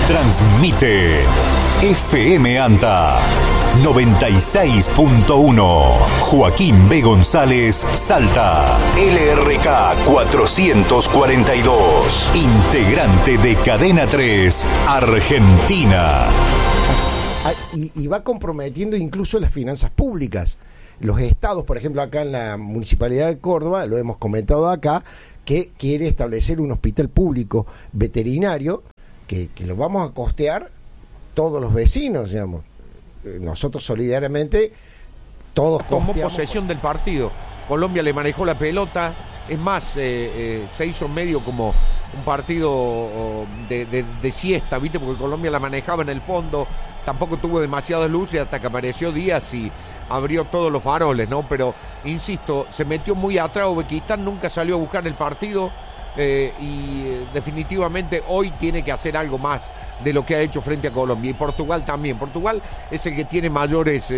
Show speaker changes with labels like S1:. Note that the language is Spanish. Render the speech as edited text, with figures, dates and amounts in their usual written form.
S1: Transmite FM ANTA 96.1. Joaquín B. González, Salta. LRK 442. Integrante de Cadena 3, Argentina.
S2: Y va comprometiendo incluso las finanzas públicas. Los estados, por ejemplo, acá en la Municipalidad de Córdoba, lo hemos comentado acá, que quiere establecer un hospital público veterinario que lo vamos a costear todos los vecinos, digamos. Nosotros solidariamente todos
S3: tomó posesión del partido. Colombia le manejó la pelota. Es más, se hizo medio como un partido de siesta, ¿viste? Porque Colombia la manejaba en el fondo. Tampoco tuvo demasiadas luces hasta que apareció Díaz y abrió todos los faroles, ¿no? Pero, insisto, se metió muy atrás. Uzbekistán nunca salió a buscar el partido. Definitivamente hoy tiene que hacer algo más de lo que ha hecho frente a Colombia. Y Portugal también. Portugal es el que tiene mayores